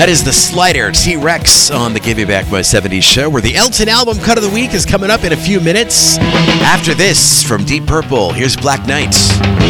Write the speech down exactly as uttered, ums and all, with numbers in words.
That is the Slider, T-Rex on the Give You Back My seventies show, where the Elton album cut of the week is coming up in a few minutes. After this, from Deep Purple, here's Black Knight.